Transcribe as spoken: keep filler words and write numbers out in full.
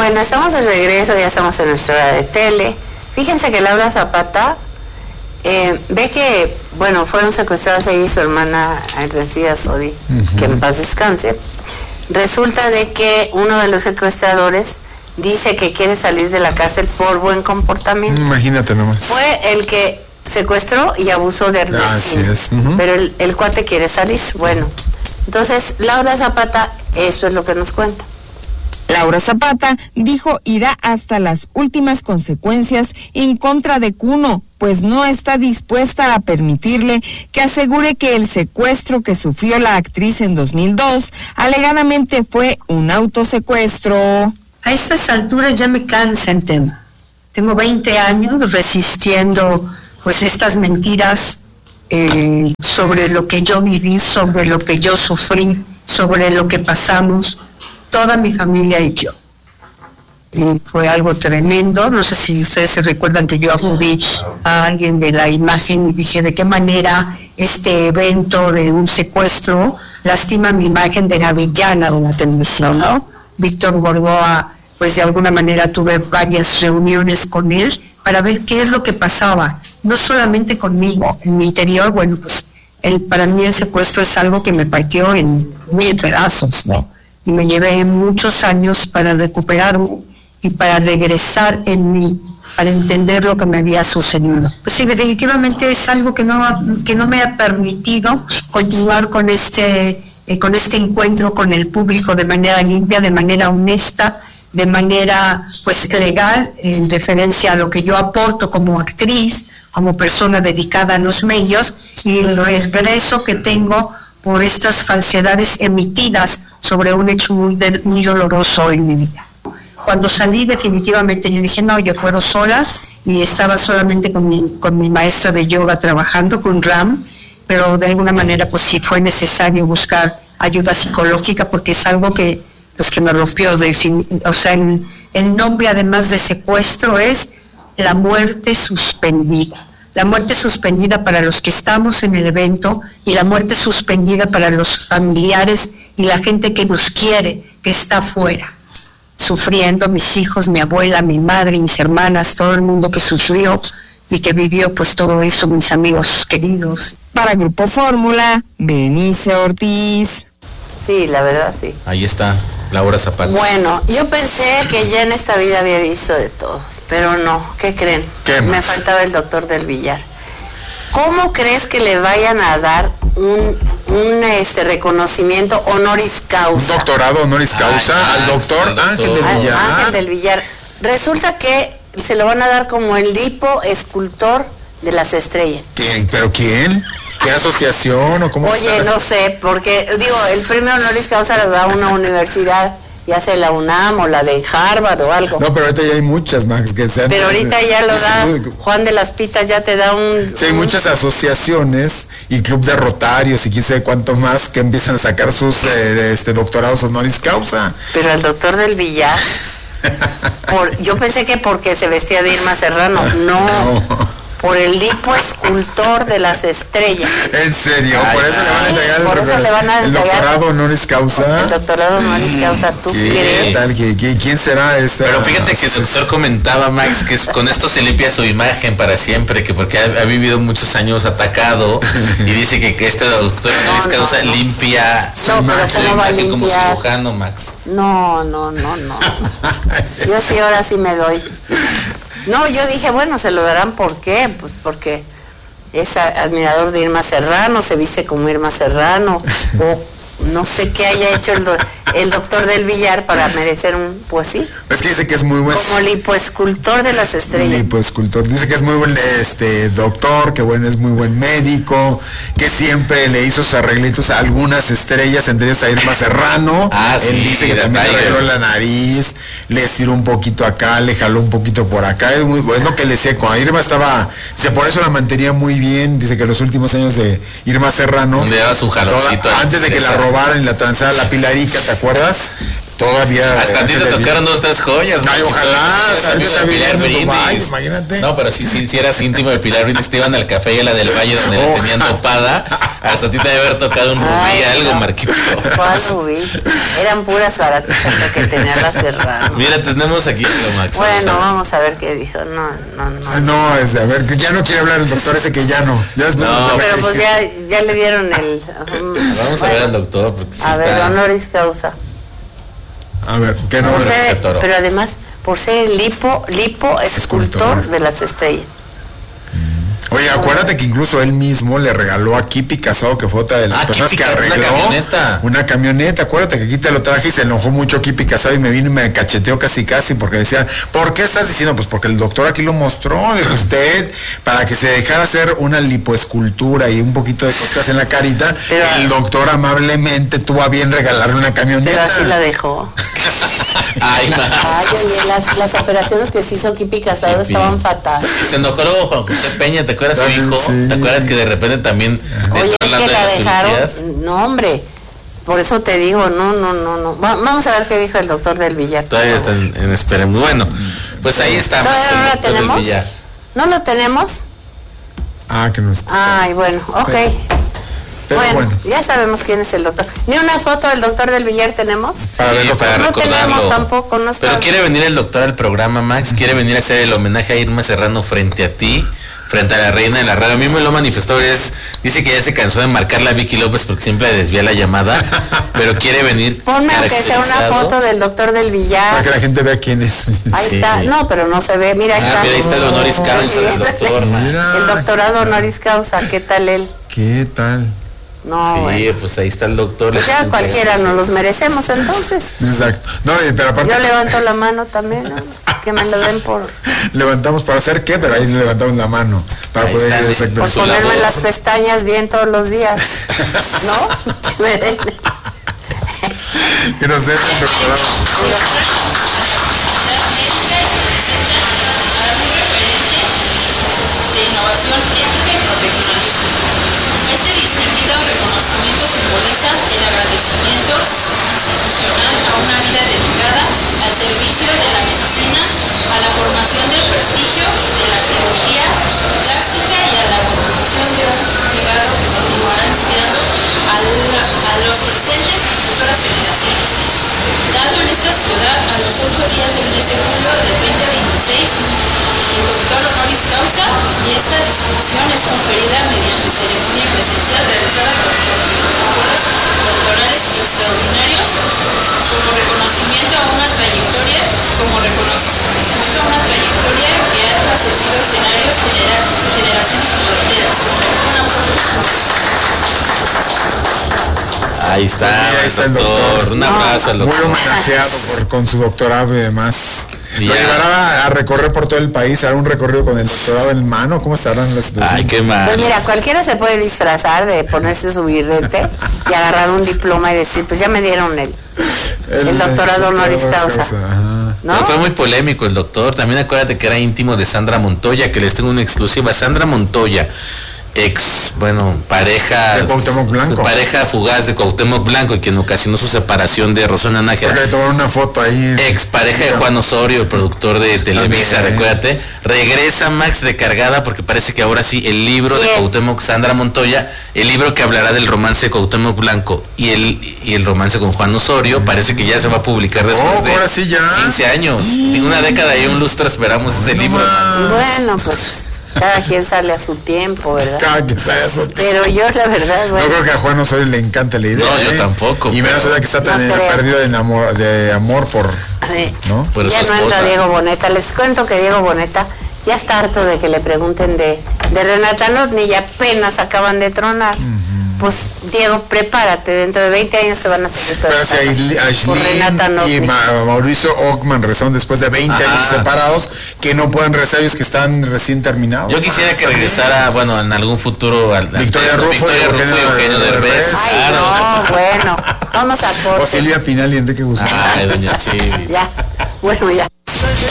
Bueno, estamos de regreso, ya estamos en nuestra hora de tele. Fíjense que Laura Zapata eh, ve que, bueno, fueron secuestradas ella y su hermana Ernestina Sodi, uh-huh. que en paz descanse. Resulta de que uno de los secuestradores dice que quiere salir de la cárcel por buen comportamiento. Imagínate nomás. Fue el que secuestró y abusó de Ernestina. Así es. Uh-huh. Pero el, el cuate quiere salir. Bueno, entonces Laura Zapata, eso es lo que nos cuenta. Laura Zapata dijo irá hasta las últimas consecuencias en contra de Cuno, pues no está dispuesta a permitirle que asegure que el secuestro que sufrió la actriz en dos mil dos alegadamente fue un autosecuestro. A estas alturas ya me cansa el tema. Tengo veinte años resistiendo pues estas mentiras eh, sobre lo que yo viví, sobre lo que yo sufrí, sobre lo que pasamos, toda mi familia y yo. Y fue algo tremendo. No sé si ustedes se recuerdan que yo acudí a alguien de la imagen y dije de qué manera este evento de un secuestro lastima mi imagen de la villana de la televisión, ¿no? Víctor Gordoa, pues de alguna manera tuve varias reuniones con él para ver qué es lo que pasaba, no solamente conmigo, en mi interior. Bueno, pues el, para mí el secuestro es algo que me partió en mil pedazos, ¿no? Y me llevé muchos años para recuperarme y para regresar en mí, para entender lo que me había sucedido. Pues sí, definitivamente es algo que no, que no me ha permitido continuar con este, eh, con este encuentro con el público de manera limpia, de manera honesta, de manera pues legal, en referencia a lo que yo aporto como actriz, como persona dedicada a los medios, y el regreso que tengo por estas falsedades emitidas sobre un hecho muy, muy doloroso en mi vida. Cuando salí definitivamente yo dije, no, yo puedo solas, y estaba solamente con mi, con mi maestra de yoga trabajando, con Ram, pero de alguna manera pues sí fue necesario buscar ayuda psicológica, porque es algo que, pues, que me rompió, de, o sea, el, el nombre además de secuestro es la muerte suspendida. La muerte suspendida para los que estamos en el evento y la muerte suspendida para los familiares y la gente que nos quiere, que está afuera, sufriendo, mis hijos, mi abuela, mi madre, mis hermanas, todo el mundo que sufrió y que vivió pues todo eso, mis amigos queridos. Para Grupo Fórmula, Berenice Ortiz. Sí, la verdad sí. Ahí está, Laura Zapata. Bueno, yo pensé que ya en esta vida había visto de todo, pero no, ¿qué creen? ¿Qué más? Me faltaba el doctor del Villar. ¿Cómo crees que le vayan a dar un, un este reconocimiento honoris causa? Un doctorado honoris causa Ay, al doctor sí, Ángel doctor. del Villar. Ángel del Villar. Resulta que se lo van a dar como el lipo escultor de las estrellas. ¿Quién? ¿Pero quién? ¿Qué asociación o cómo? Oye, está? no sé, porque digo, el premio honoris causa lo da una universidad, ya sea la UNAM o la de Harvard o algo. No, pero ahorita ya hay muchas, Max, que se han... Pero ahorita ya lo da, Juan de las Pitas ya te da un... Sí, hay un... muchas asociaciones y club de rotarios y quién sabe cuánto más que empiezan a sacar sus eh, este, doctorados honoris causa. Pero el doctor del Villar, por, yo pensé que porque se vestía de Irma Serrano, no. no. Por el lipo escultor de las estrellas. ¿En serio? Ay, ¿Por eso ay, le van a entregar por el, eso le van a el entregar doctorado honoris causa? El doctorado honoris causa, ¿tú ¿Qué crees? tal? ¿Qué, qué, ¿Quién será esta? Pero fíjate que el doctor comentaba, Max, que es, con esto se limpia su imagen para siempre, que porque ha, ha vivido muchos años atacado y dice que, que este doctor honoris no, causa no, no. limpia su, No, pero su ¿cómo va a imagen como limpiar? cirujano, Max. No, no, no, no. Yo sí, ahora sí me doy. No, yo dije, bueno, se lo darán, ¿por qué? Pues porque es admirador de Irma Serrano, se viste como Irma Serrano, o no sé qué haya hecho el, do, el doctor del Villar para merecer un, pues sí. Es que dice que es muy buen... Como lipoescultor de las estrellas. Lipoescultor. Dice que es muy buen este doctor, que bueno, es muy buen médico, que siempre le hizo sus arreglitos a algunas estrellas, entre ellos a Irma Serrano. Ah, sí, Él dice que también le arregló la nariz, le estiró un poquito acá, le jaló un poquito por acá. Es muy bueno que le decía, cuando Irma estaba, dice, por eso la mantenía muy bien. Dice que los últimos años de Irma Serrano, le daba su jaloncito toda, antes de que la robaran y la tranzara la Pilarica, ¿te acuerdas? Todavía. Hasta a ti te tocaron dos, tres joyas. Ay, ojalá. De Pilar Brindis. Imagínate. No, pero si, si, si eras íntimo de Pilar Brindis, te iban al café y a la del Valle donde oh. la tenían topada. Hasta a ti te debe haber tocado un rubí, ay, algo, no. Marquito. ¿Cuál rubí? Eran puras baratitas lo que tenía la Serrano. Mira, tenemos aquí lo Max. Bueno, vamos a ver qué dijo. No, no, no. No, es a ver, que ya no quiere hablar el doctor ese que ya no. Ya después no, no pero pues ya, ya le dieron el. Um, vamos bueno, a ver al doctor. Porque sí a está... ver, honoris causa. A ver, ¿qué nombre? Ser, pero además, por ser el lipo, lipo escultor, escultor de las estrellas. Oye, acuérdate que incluso él mismo le regaló a Kipi Casado, que fue otra de las ah, personas Kipi, que arregló una camioneta. Una camioneta, acuérdate que aquí te lo traje y se enojó mucho Kipi Casado y me vino y me cacheteó casi casi porque decía, ¿por qué estás diciendo? Pues porque el doctor aquí lo mostró, dijo usted, para que se dejara hacer una lipoescultura y un poquito de cosas en la carita, pero, el doctor amablemente tuvo a bien regalarle una camioneta. Pero así la dejó. Ay, Ay, oye, las, las operaciones que se hizo Kipi Casado Kipi. estaban fatales. Se enojó luego Juan José Peña, ¿te acuerdas su hijo? Sí. ¿Te acuerdas que de repente también oye, es que la dejaron? No, hombre, por eso te digo, no, no, no, no. Vamos a ver qué dijo el doctor del Villar. Todavía está en, en espera. Bueno, pues ahí está. ¿Todavía no lo tenemos? ¿No lo tenemos? Ah, que no está. Ay, bueno, ok. Pero, Pero bueno, bueno, ya sabemos quién es el doctor. ¿Ni una foto del doctor del Villar tenemos? Sí, para, verlo, para no recordarlo. Tenemos tampoco, no está. Pero quiere venir el doctor al programa, Max. Uh-huh. Quiere venir a hacer el homenaje a Irma Serrano frente a ti, frente a la reina de la radio. A mí me lo manifestó. Es, dice que ya se cansó de marcarla a Vicky López porque siempre le desvía la llamada. Pero quiere venir. Ponme aunque sea una foto del doctor del Villar. Para que la gente vea quién es. Ahí sí. está. No, pero no se ve. Mira, ahí ah, está. Mira, ahí está el honoris causa del doctor. Mira. El doctorado honoris causa. ¿Qué tal él? ¿Qué tal? No, sí, bueno. pues ahí está el doctor. Pues ya cualquiera nos los merecemos entonces. Exacto. No, pero aparte. Yo levanto la mano también, ¿no? Que me lo den por. Levantamos para hacer qué, pero ahí levantamos la mano para ahí poder ir exacto. Por ponerme las pestañas bien todos los días, ¿no? Que me den. Que nos den el doctorado. Ahí está, ahí está el doctor. doctor. Un abrazo al doctor. Muy homenajeado por, con su doctorado y demás. Y lo llevará a, a recorrer por todo el país, hará un recorrido con el doctorado en mano. ¿Cómo estarán las situaciones? Ay, qué mal. Pues mira, cualquiera se puede disfrazar de ponerse su birrete y agarrar un diploma y decir, pues ya me dieron el, el, el doctorado honoris causa. ¿No? Pero fue muy polémico el doctor. También acuérdate que era íntimo de Sandra Montoya, que les tengo una exclusiva. Sandra Montoya, ex, bueno, pareja de Cuauhtémoc Blanco, pareja fugaz de Cuauhtémoc Blanco y quien ocasionó su separación de Rosana Nájera. Porque le tomaron una foto ahí. Ex pareja de Juan Osorio, el productor de Televisa, también, recuérdate. Regresa Max recargada porque parece que ahora sí el libro sí. de Cuauhtémoc, Sandra Montoya, el libro que hablará del romance de Cuauhtémoc Blanco y el y el romance con Juan Osorio, mm. parece que ya se va a publicar después oh, de ahora sí ya. quince años. Mm. En una década y un lustro esperamos ese no libro. Más. Bueno, pues cada quien sale a su tiempo, ¿verdad? Cada quien sale a su tiempo. Pero yo, la verdad, bueno. No creo que a Juan Osorio le encanta la idea. No, ¿eh? yo tampoco. Y menos ahora que está tan no perdido de amor, de amor por. Sí. ¿No? Por ya no entra Diego Boneta. Les cuento que Diego Boneta ya está harto de que le pregunten de, de Renata Notni y apenas acaban de tronar. Uh-huh. Pues Diego, prepárate, dentro de veinte años te van a hacer por Renata Notni y Ma- Mauricio Ockman rezan después de veinte Ajá. años separados, que no pueden rezar ellos que están recién terminados. Yo quisiera que regresara, bueno, en algún futuro al, Victoria Rufo Victoria Rufo y Eugenio Derbez. Ay, no, bueno, vamos a corte. O Silvia Pinal y Enrique Guzmán. Ay, doña Chivis. Ya, bueno, ya.